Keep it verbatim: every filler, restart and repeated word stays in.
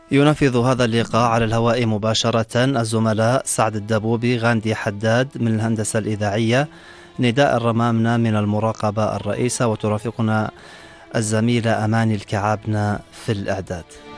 ينفذ هذا اللقاء على الهواء مباشرة الزملاء سعد الدبوبي، غاندي حداد من الهندسة الإذاعية، نداء الرمامنة من المراقبة الرئيسة، وترافقنا الزميلة أماني الكعابنة في الإعداد.